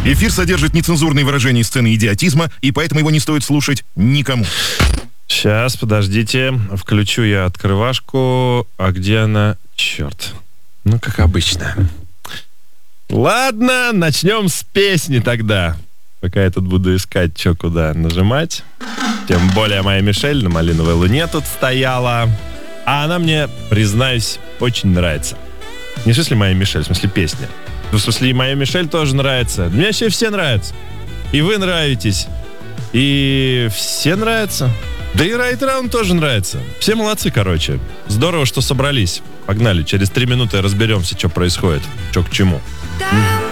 Эфир содержит нецензурные выражения и сцены идиотизма, и поэтому его не стоит слушать никому. Сейчас, подождите. Включу я открывашку. А где она? Черт. Ну, как обычно. Ладно, начнем с песни тогда. Пока я тут буду искать, что куда нажимать. Тем более моя Мишель на малиновой луне тут стояла. А она мне, признаюсь, очень нравится. Не в смысле моя Мишель, в смысле песня. В смысле и моя Мишель тоже нравится. Мне вообще все нравятся. И вы нравитесь. И все нравятся. Да и Right Round тоже нравится. Все молодцы, короче. Здорово, что собрались. Погнали, через 3 минуты разберемся, что происходит, что к чему.